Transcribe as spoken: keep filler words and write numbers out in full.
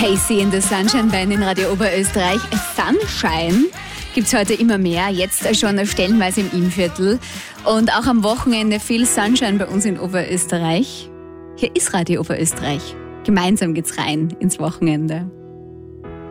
Casey in the Sunshine Band in Radio Oberösterreich. Sunshine gibt es heute immer mehr, jetzt schon stellenweise im Innviertel. Und auch am Wochenende viel Sunshine bei uns in Oberösterreich. Hier ist Radio Oberösterreich. Gemeinsam geht's rein ins Wochenende.